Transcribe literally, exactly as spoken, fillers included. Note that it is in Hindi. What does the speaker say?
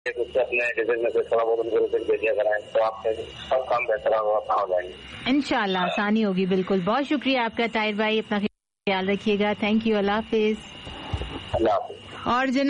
उससे अपने डिसीजन में से थोड़ा बहुत उनको रिजल्ट दे दिया कराएं तो आपके सब काम बेहतर हो जाएंगे। इंशाल्लाह आसानी होगी। बिल्कुल, बहुत शुक्रिया आपका ताहिर भाई, अपना ख्याल रखिएगा। थैंक यू, अल्लाह हाफिज। अल्लाह हाफिज। और